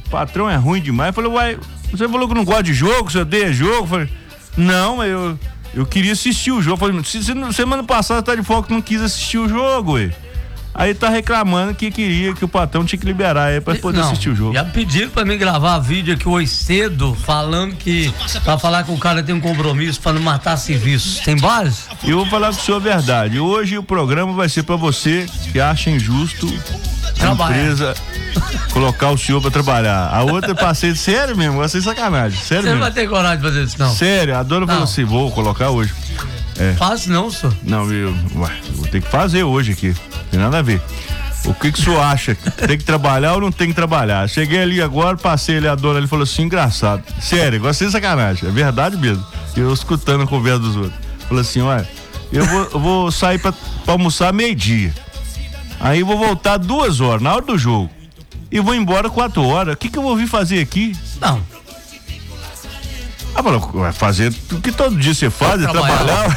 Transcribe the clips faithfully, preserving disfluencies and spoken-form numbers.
o patrão é ruim demais. Eu falei, uai, você falou que não gosta de jogo, você odeia jogo? Eu falei, não, eu, eu queria assistir o jogo. Eu falei, se, se, semana passada tá de folga, não quis assistir o jogo, ué. Aí tá reclamando que queria que o patrão tinha que liberar aí pra poder não, assistir o jogo. Já pediram pra mim gravar vídeo aqui hoje cedo, falando que, pra falar que o cara tem um compromisso pra não matar serviços. Tem base? Eu vou falar com o senhor a verdade. Hoje o programa vai ser pra você que acha injusto a empresa colocar o senhor pra trabalhar. A outra passei, sério mesmo, vai ser sacanagem. Sério Você mesmo. não vai ter coragem de fazer isso, não? Sério, a dona não. falou assim, vou colocar hoje. É. Faz não, senhor. Não, eu, ué, vou ter que fazer hoje aqui. Tem nada a ver. O que que o senhor acha? Tem que trabalhar ou não tem que trabalhar? Cheguei ali agora, passei ali, a dona, ele falou assim, engraçado. Sério, gostei de sacanagem. É verdade mesmo. Eu escutando a conversa dos outros. Falou assim, olha, eu vou, eu vou sair pra, pra almoçar meio-dia. Aí eu vou voltar duas horas, na hora do jogo. E vou embora quatro horas. O que que eu vou vir fazer aqui? Não. Ah, falou, vai fazer o que todo dia você faz, é trabalhar.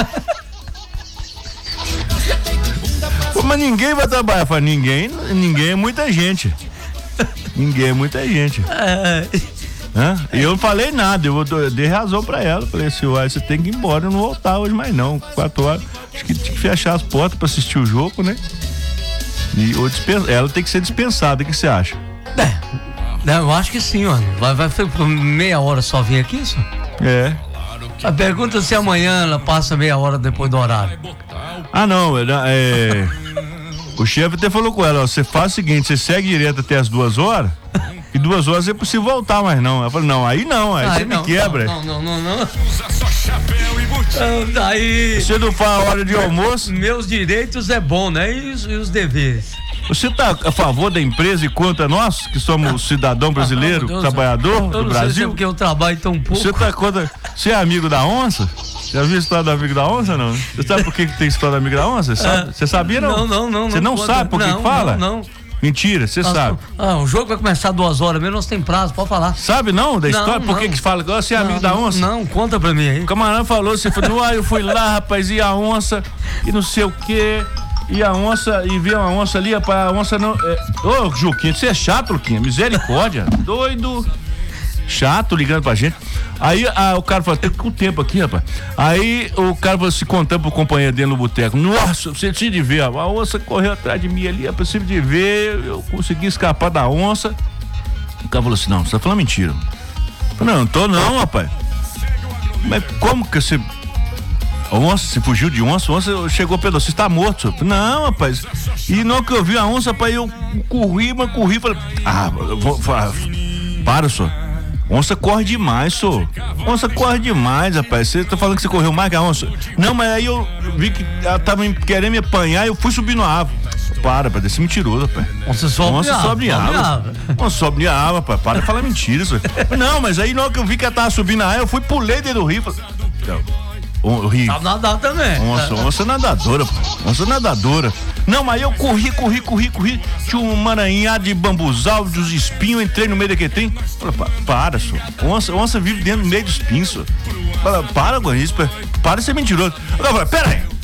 Pô, mas ninguém vai trabalhar. Eu falei, ninguém, ninguém é muita gente. Ninguém é muita gente. É. Hã? E eu não falei nada, eu, eu dei razão pra ela. Falei assim, uai, você tem que ir embora, eu não vou voltar hoje mais não. Quatro horas. Acho que tinha que fechar as portas pra assistir o jogo, né? E ou dispensa, ela tem que ser dispensada, o que você acha? É. Eu acho que sim, ó. Vai, vai por meia hora só vir aqui, só? É. A pergunta é se amanhã ela passa meia hora depois do horário. Ah, não, é. O chefe até falou com ela, ó, você faz o seguinte, você segue direto até as duas horas, e duas horas é possível voltar, mas não. Ela falou, não, aí não, aí, aí você não, me quebra. Não, não, não, não. Então, daí. Você não faz a hora de almoço? Meus direitos é bom, né? E os, e os deveres. Você tá a favor da empresa e contra nós, que somos cidadão brasileiro, Deus, trabalhador eu do não Brasil? Sei se é porque eu trabalho tão pouco. Você tá contra. Você é amigo da onça? Já viu a história do amigo da onça, não? Você sabe por que, que tem história do amigo da onça? Você, sabe? Você sabia, não? Não, não, não. Você não, não sabe por que não, fala? Não, não. Mentira, você sabe. Ah, o jogo vai começar duas horas mesmo, nós tem prazo, pode falar. Sabe não da história? Não, por que não. que fala? Você é amigo não, da onça? Não, conta pra mim aí. O camarada falou, você falou, ah, eu fui lá, rapaz, e a onça, e não sei o quê. E a onça, e vi uma onça ali, rapaz, a onça não. Ô, é... oh, Juquinha, você é chato, Luquinha, misericórdia. Doido. Chato ligando pra gente. Aí a, o cara falou, tem com o tempo aqui, rapaz. Aí o cara falou, se contando pro companheiro dele no boteco. Nossa, você tinha de ver, a onça correu atrás de mim ali, é possível de ver, eu consegui escapar da onça. O cara falou assim, não, você tá falando mentira. Eu falei, não, não tô não, rapaz. Mas como que você. A onça, você fugiu de onça, a onça chegou perto, você está morto. Falei, não, rapaz. E não que eu vi a onça, rapaz, eu corri, mas corri, falei, ah, eu vou, para, senhor. Onça corre demais, senhor. Onça corre demais, rapaz. Você tá falando que você correu mais que a onça? Não, mas aí eu vi que ela tava querendo me apanhar e eu fui subir na árvore. Para, rapaz, desse mentiroso, rapaz. Onça sobe Onça sobe em árvore. Onça sobe em árvore, rapaz. Para de falar mentira, senhor. Não, mas aí na hora que eu vi que ela tava subindo na árvore, eu fui, pulei dentro do rio. Falei, o rio. Sabe nadar também. Onça, onça nadadora, pô. Onça nadadora. Não, mas eu corri, corri, corri, corri. Tinha um maranhado de bambuzal, dos espinhos, entrei no meio daquele trem. Falei, para, senhor. Onça, onça vive dentro do meio dos espinhos, senhor. Fala, para com isso, para de ser mentiroso. Eu falei, pera aí.